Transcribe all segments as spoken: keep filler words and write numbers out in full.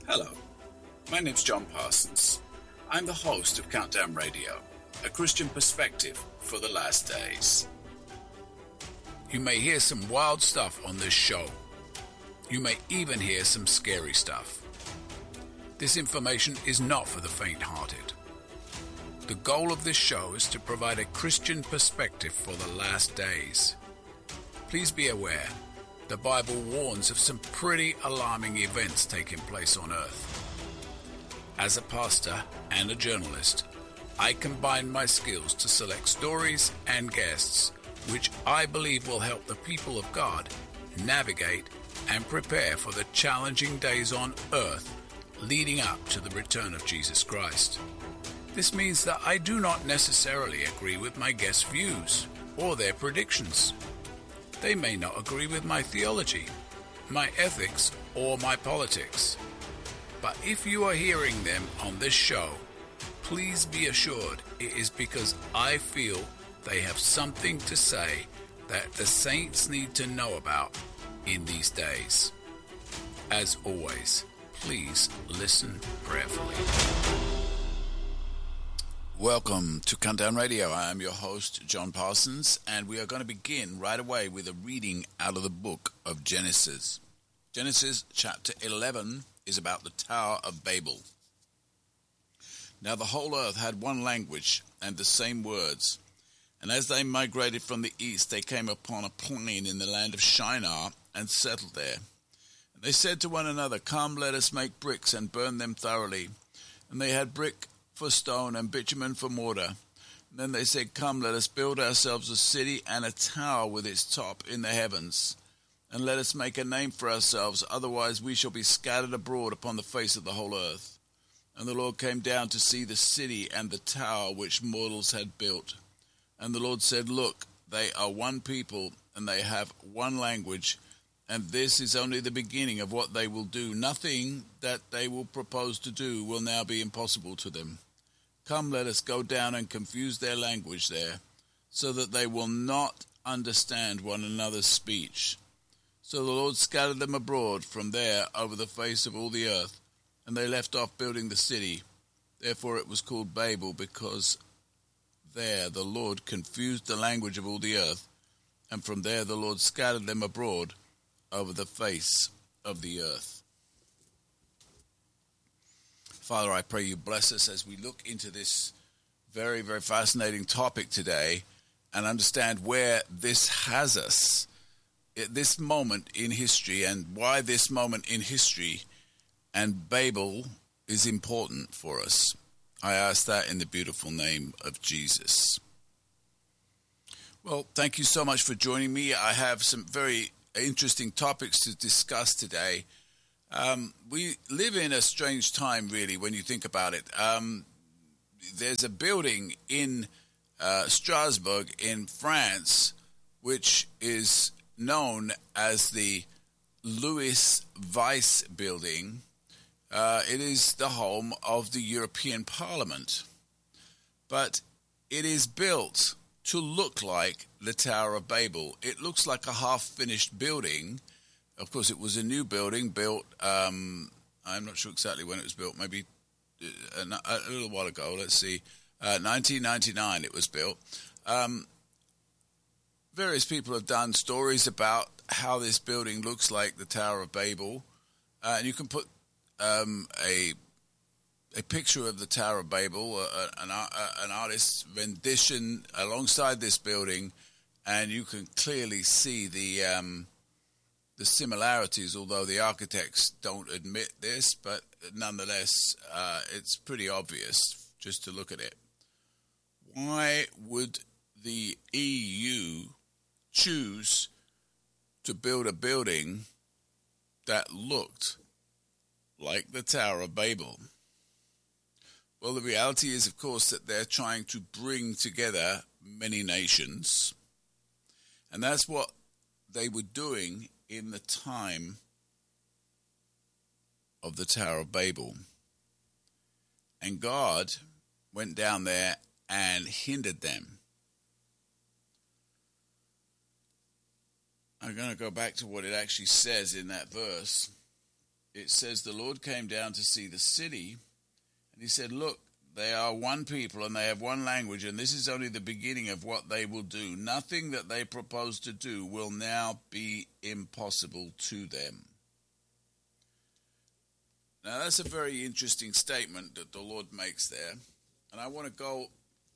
Hello, my name's John Parsons. I'm the host of Countdown Radio, a Christian perspective for the last days. You may hear some wild stuff on this show. You may even hear some scary stuff. This information is not for the faint-hearted. The goal of this show is to provide a Christian perspective for the last days. Please be aware, the Bible warns of some pretty alarming events taking place on earth. As a pastor and a journalist, I combine my skills to select stories and guests which I believe will help the people of God navigate and prepare for the challenging days on earth leading up to the return of Jesus Christ. This means that I do not necessarily agree with my guests' views or their predictions. They may not agree with my theology, my ethics, or my politics. But if you are hearing them on this show, please be assured it is because I feel they have something to say that the saints need to know about in these days. As always, please listen prayerfully. Welcome to Countdown Radio. I am your host, John Parsons, and we are going to begin right away with a reading out of the book of Genesis. Genesis chapter eleven is about the Tower of Babel. Now the whole earth had one language and the same words. And as they migrated from the east, they came upon a plain in the land of Shinar and settled there. And they said to one another, "Come, let us make bricks and burn them thoroughly." And they had brick for stone and bitumen for mortar. And then they said, "Come, let us build ourselves a city and a tower with its top in the heavens. And let us make a name for ourselves, otherwise we shall be scattered abroad upon the face of the whole earth." And the Lord came down to see the city and the tower which mortals had built. And the Lord said, "Look, they are one people, and they have one language, and this is only the beginning of what they will do. Nothing that they will propose to do will now be impossible to them. Come, let us go down and confuse their language there, so that they will not understand one another's speech." So the Lord scattered them abroad from there over the face of all the earth, and they left off building the city. Therefore it was called Babel, because there the Lord confused the language of all the earth, and from there the Lord scattered them abroad over the face of the earth. Father, I pray you bless us as we look into this very, very fascinating topic today and understand where this has us at this moment in history and why this moment in history and Babel is important for us. I ask that in the beautiful name of Jesus. Well, thank you so much for joining me. I have some very interesting topics to discuss today. Um, we live in a strange time, really, when you think about it. Um, there's a building in uh, Strasbourg in France, which is known as the Louis Weiss building. Uh, it is the home of the European Parliament. But it is built to look like the Tower of Babel. It looks like a half-finished building. Of course, it was a new building built, um, I'm not sure exactly when it was built, maybe a, a little while ago, let's see, uh, nineteen ninety-nine it was built. Um, various people have done stories about how this building looks like the Tower of Babel, uh, and you can put um, a a picture of the Tower of Babel, uh, an, uh, an artist's rendition alongside this building, and you can clearly see the um, the similarities, although the architects don't admit this, but nonetheless, uh, it's pretty obvious just to look at it. Why would the E U choose to build a building that looked like the Tower of Babel? Well, the reality is, of course, that they're trying to bring together many nations. And that's what they were doing in the time of the Tower of Babel. And God went down there and hindered them. I'm going to go back to what it actually says in that verse. it says the Lord came down to see the city, and he said, look, they are one people and they have one language, and this is only the beginning of what they will do. Nothing that they propose to do will now be impossible to them. Now, that's a very interesting statement that the Lord makes there. And I want to go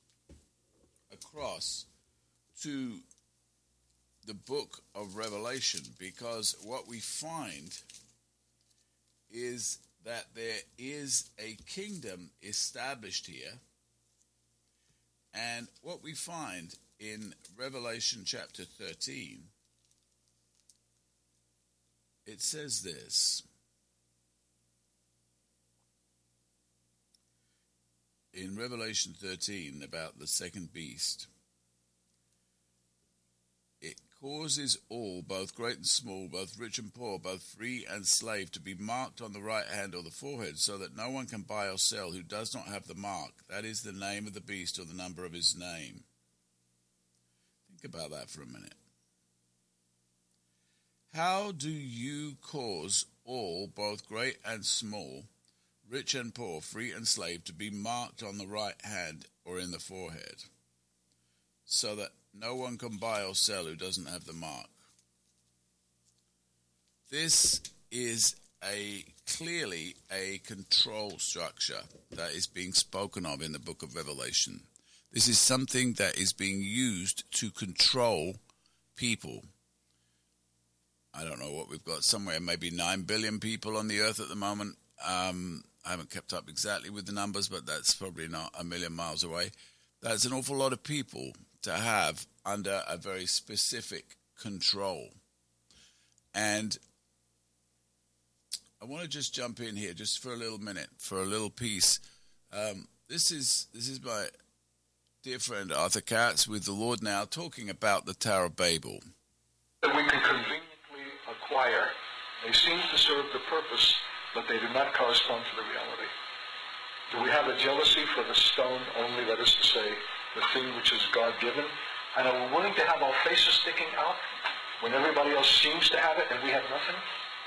across to the book of Revelation, because what we find is that there is a kingdom established here. And what we find in Revelation chapter thirteen, it says this. In Revelation thirteen, about the second beast, it causes all, both great and small, both rich and poor, both free and slave, to be marked on the right hand or the forehead, so that no one can buy or sell who does not have the mark, that is, the name of the beast or the number of his name. Think about that for a minute. How do you cause all, both great and small, rich and poor, free and slave, to be marked on the right hand or in the forehead, so that no one can buy or sell who doesn't have the mark? This is a clearly a control structure that is being spoken of in the book of Revelation. This is something that is being used to control people. I don't know what we've got, somewhere maybe nine billion people on the earth at the moment. Um, I haven't kept up exactly with the numbers, but that's probably not a million miles away. That's an awful lot of people to have under a very specific control. And I want to just jump in here just for a little minute, for a little piece. Um, this is this is my dear friend Arthur Katz with the Lord Now, talking about the Tower of Babel. That we can conveniently acquire. They seem to serve the purpose, but they do not correspond to the reality. Do we have a jealousy for the stone only, that is to say, the thing which is God-given? And are we willing to have our faces sticking out when everybody else seems to have it and we have nothing?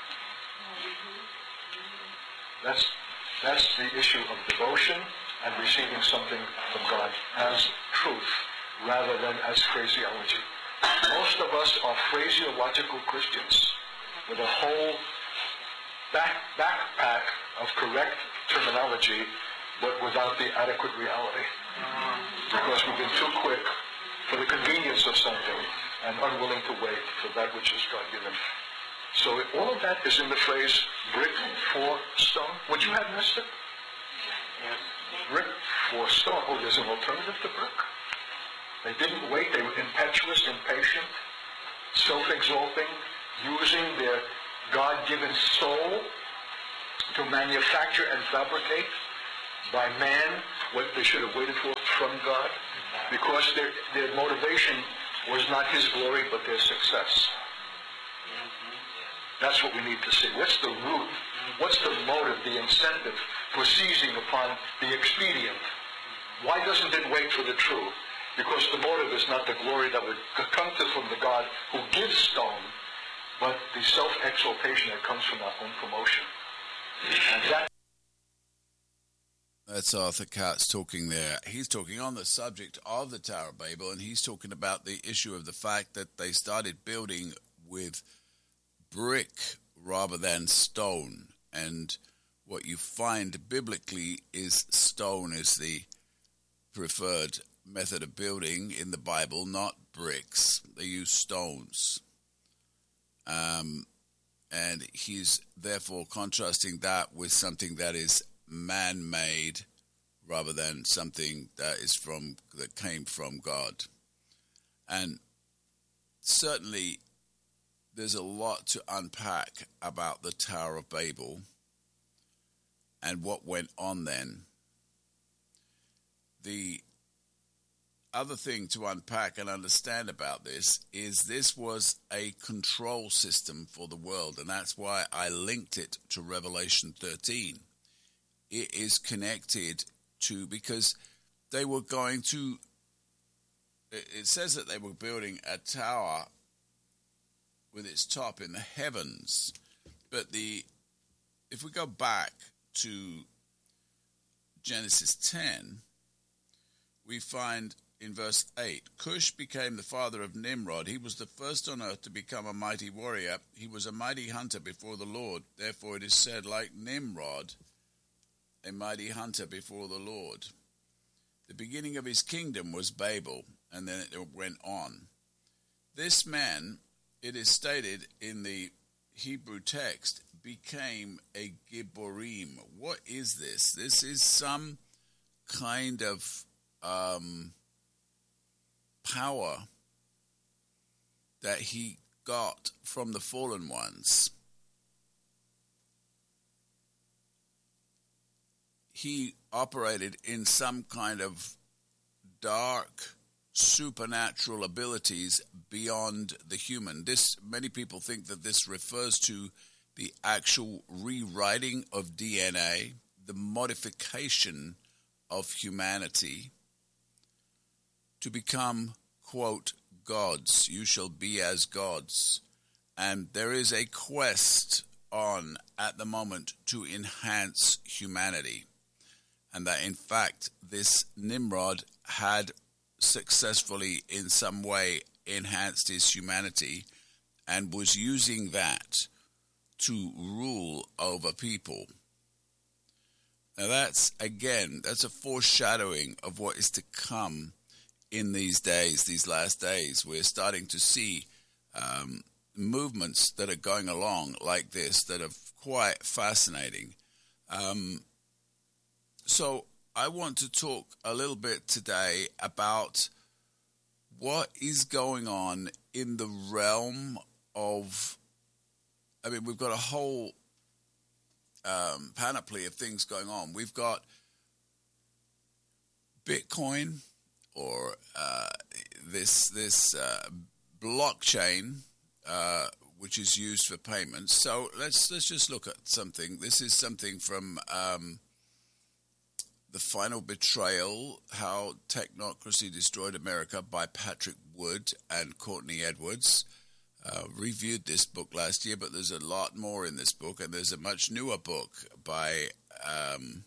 That's, that's the issue of devotion and receiving something from God as truth rather than as phraseology. Most of us are phraseological Christians with a whole back, backpack of correct terminology, but without the adequate reality. Because we've been too quick for the convenience of something and unwilling to wait for that which is God-given. So all of that is in the phrase, brick for stone. Would you have missed it? Yes. Brick for stone. Oh, there's an alternative to brick. They didn't wait. They were impetuous, impatient, self-exalting, using their God-given soul to manufacture and fabricate by man what they should have waited for from God, because their, their motivation was not his glory but their success. That's what we need to see. What's the root? What's the motive, the incentive for seizing upon the expedient? Why doesn't it wait for the true? Because the motive is not the glory that would come to from the God who gives stone, but the self-exaltation that comes from our own promotion. And that That's Arthur Katz talking there. He's talking on the subject of the Tower of Babel, and he's talking about the issue of the fact that they started building with brick rather than stone. And what you find biblically is stone is the preferred method of building in the Bible, not bricks. They use stones. Um, and he's therefore contrasting that with something that is man-made rather than something that is from that came from God. And certainly there's a lot to unpack about the Tower of Babel and what went on then. The other thing to unpack and understand about this is this was a control system for the world, and that's why I linked it to Revelation thirteen. It is connected to, because they were going to, it says that they were building a tower with its top in the heavens, but the if we go back to Genesis ten, we find in verse eight, Cush became the father of Nimrod. He was the first on earth to become a mighty warrior. He was a mighty hunter before the Lord. Therefore it is said, like Nimrod, a mighty hunter before the Lord. The beginning of his kingdom was Babel, and then it went on. This man, it is stated in the Hebrew text, became a Gibborim. What is this? This is some kind of um, power that he got from the fallen ones. He operated in some kind of dark supernatural abilities beyond the human. This, many people think that this refers to the actual rewriting of D N A, the modification of humanity to become, quote, gods. You shall be as gods. And there is a quest on at the moment to enhance humanity. And that, in fact, this Nimrod had successfully in some way enhanced his humanity and was using that to rule over people. Now that's, again, that's a foreshadowing of what is to come in these days, these last days. We're starting to see um, movements that are going along like this that are quite fascinating. Um, so I want to talk a little bit today about what is going on in the realm of, I mean, we've got a whole um, panoply of things going on. We've got Bitcoin, or uh, this this uh, blockchain, uh, which is used for payments. So let's let's just look at something. This is something from um, The Final Betrayal: How Technocracy Destroyed America by Patrick Wood and Courtney Edwards. Uh, reviewed this book last year, but there's a lot more in this book, and there's a much newer book by um,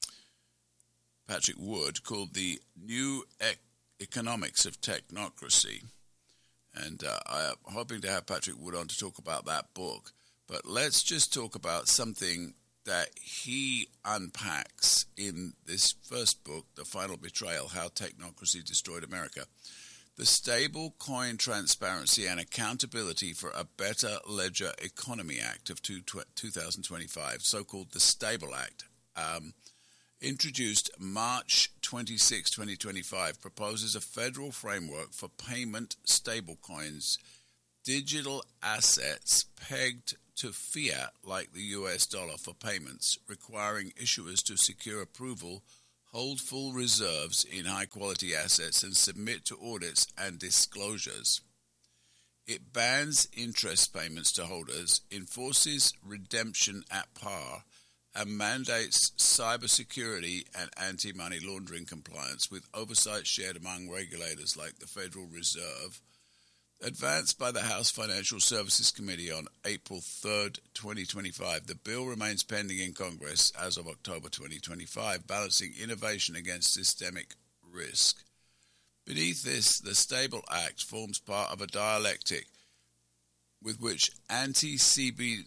Patrick Wood called The New e- Economics of Technocracy. And uh, I'm hoping to have Patrick Wood on to talk about that book. But let's just talk about something that he unpacks in this first book, The Final Betrayal: How Technocracy Destroyed America. The Stable Coin Transparency and Accountability for a Better Ledger Economy Act of two thousand twenty-five, so-called the Stable Act, um, introduced March twenty-sixth, twenty twenty-five, proposes a federal framework for payment stablecoins, digital assets pegged to fiat like the U S dollar for payments, requiring issuers to secure approval, hold full reserves in high-quality assets, and submit to audits and disclosures. It bans interest payments to holders, enforces redemption at par, and mandates cybersecurity and anti-money laundering compliance with oversight shared among regulators like the Federal Reserve. Advanced by the House Financial Services Committee on April third, twenty twenty-five, the bill remains pending in Congress as of October twenty twenty-five, balancing innovation against systemic risk. Beneath this, the Stable Act forms part of a dialectic with which anti-C B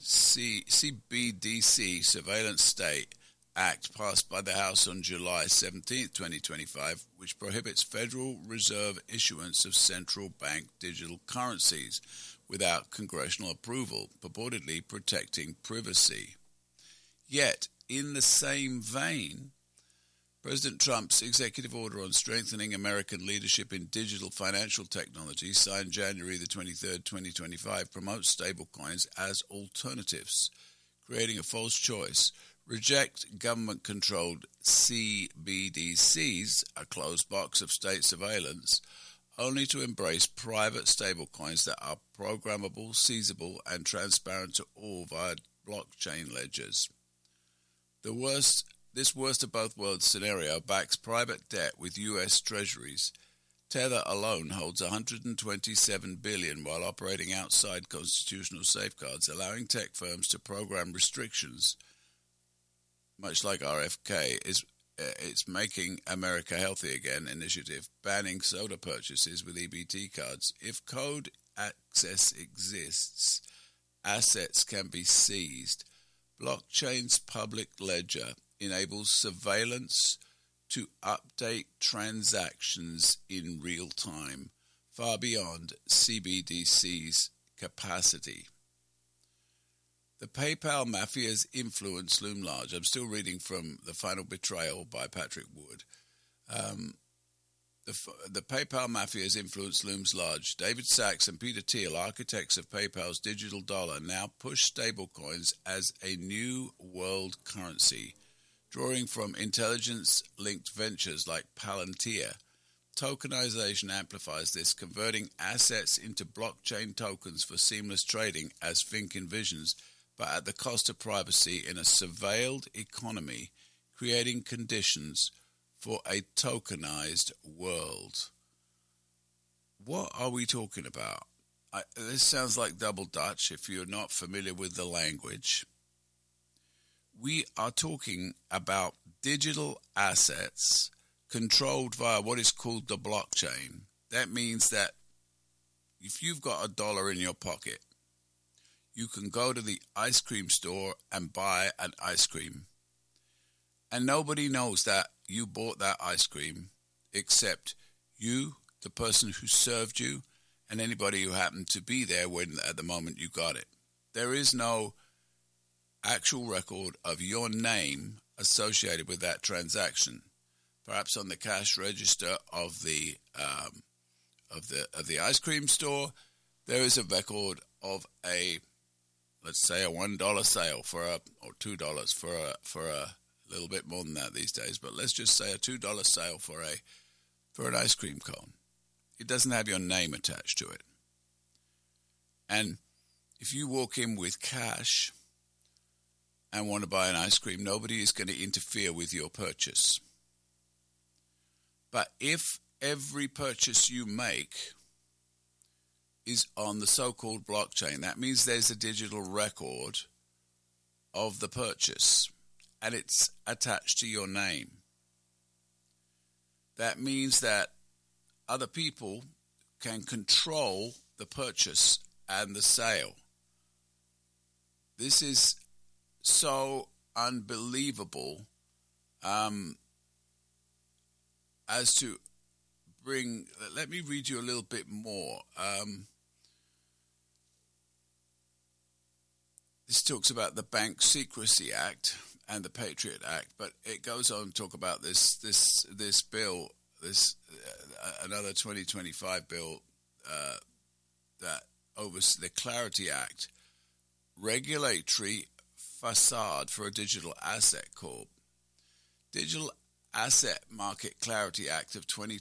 D C Surveillance State Act passed by the House on July seventeenth, twenty twenty-five, which prohibits Federal Reserve issuance of central bank digital currencies without congressional approval, purportedly protecting privacy. Yet, in the same vein, President Trump's executive order on strengthening American leadership in digital financial technology, signed January the twenty-third, twenty twenty-five, promotes stablecoins as alternatives, creating a false choice. Reject government-controlled C B D Cs, a closed box of state surveillance, only to embrace private stablecoins that are programmable, seizable, and transparent to all via blockchain ledgers. The worst, this worst of both worlds scenario backs private debt with U S Treasuries. Tether alone holds one hundred twenty-seven billion dollars while operating outside constitutional safeguards, allowing tech firms to program restrictions much like R F K, is uh, it's Making America Healthy Again initiative, banning soda purchases with E B T cards. If code access exists, assets can be seized. Blockchain's public ledger enables surveillance to update transactions in real time, far beyond C B D C's capacity. The PayPal mafia's influence loomed large. I'm still reading from The Final Betrayal by Patrick Wood. Um, the, the PayPal mafia's influence looms large. David Sachs and Peter Thiel, architects of PayPal's digital dollar, now push stablecoins as a new world currency, drawing from intelligence-linked ventures like Palantir. Tokenization amplifies this, converting assets into blockchain tokens for seamless trading, as Fink envisions, but at the cost of privacy in a surveilled economy, creating conditions for a tokenized world. What are we talking about? I, this sounds like double Dutch if you're not familiar with the language. We are talking about digital assets controlled via what is called the blockchain. That means that if you've got a dollar in your pocket, you can go to the ice cream store and buy an ice cream. And nobody knows that you bought that ice cream except you, the person who served you, and anybody who happened to be there when at the moment you got it. There is no actual record of your name associated with that transaction. Perhaps on the cash register of the um, of the of the ice cream store, there is a record of a, let's say, a one dollar sale for a, or two dollars for a for a little bit more than that these days. But let's just say a two dollar sale for a for an ice cream cone. It doesn't have your name attached to it. And if you walk in with cash and want to buy an ice cream, nobody is going to interfere with your purchase. But if every purchase you make is on the so-called blockchain, that means there's a digital record of the purchase and it's attached to your name. That means that other people can control the purchase and the sale. This is so unbelievable um, as to bring... Let me read you a little bit more. Um, this talks about the Bank Secrecy Act and the Patriot Act, but it goes on to talk about this this this bill, this uh, another twenty twenty-five bill uh, that oversees the Clarity Act, regulatory facade for a digital asset corp. Digital Asset Market Clarity Act of twenty